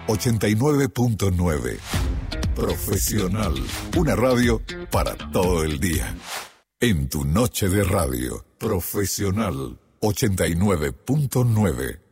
89.9. Profesional. Una radio para todo el día. En tu noche de radio. Profesional 89.9.